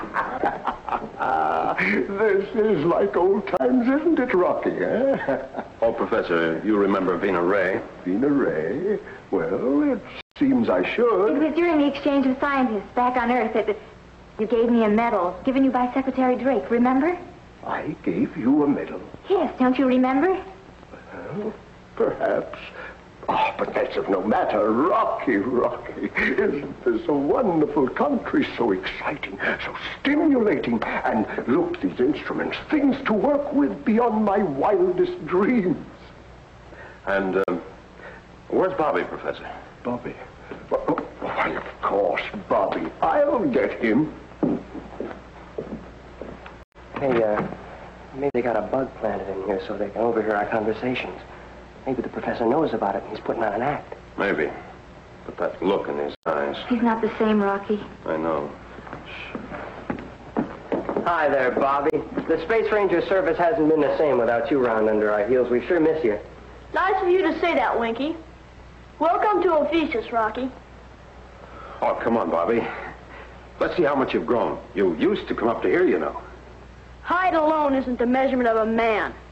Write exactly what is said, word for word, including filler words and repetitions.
This is like old times, isn't it, Rocky, eh? Oh, Professor, you remember Vina Ray? Vina Ray? Well, it seems I should. It was during the exchange of scientists back on Earth that you gave me a medal given you by Secretary Drake, remember? I gave you a medal? Yes, don't you remember? Well, perhaps. Oh, but that's of no matter. Rocky, Rocky, isn't this a wonderful country? So exciting, so stimulating. And look, these instruments, things to work with beyond my wildest dreams. And, um, where's Bobby, Professor? Bobby? Oh, why, of course, Bobby. I'll get him. Hey, uh, maybe they got a bug planted in here so they can overhear our conversations. Maybe the professor knows about it and he's putting on an act. Maybe. But that look in his eyes. He's not the same, Rocky. I know. Hi there, Bobby. The Space Ranger service hasn't been the same without you round under our heels. We sure miss you. Nice of you to say that, Winky. Welcome to Ophiuchus, Rocky. Oh, come on, Bobby. Let's see how much you've grown. You used to come up to here, you know. Height alone isn't the measurement of a man.